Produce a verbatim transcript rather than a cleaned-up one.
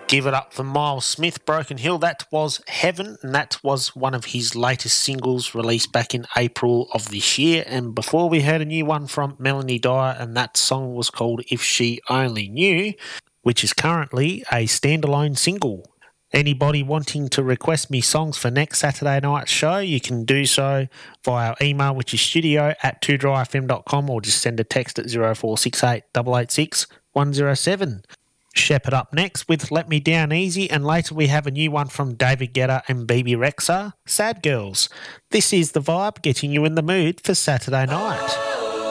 Give it up for Miles Smith, Broken Hill. That was Heaven, and that was one of his latest singles released back in April of this year. And before we heard a new one from Melanie Dyer, and that song was called If She Only Knew, which is currently a standalone single. Anybody wanting to request me songs for next Saturday night's show, you can do so via our email, which is studio at two dry f m dot com, or just send a text at zero four six eight, eight eight six, one zero seven. Shepherd up next with Let Me Down Easy, and later we have a new one from David Guetta and B B Rexa, Sad Girls. This is The Vibe, getting you in the mood for Saturday night.